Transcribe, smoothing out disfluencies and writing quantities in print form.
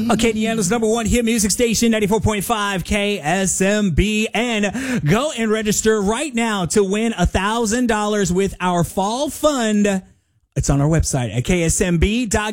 Acadiana's number one hit music station, 94.5 KSMB. And go and register right now to win $1,000 with our fall fund. It's on our website at ksmb.com.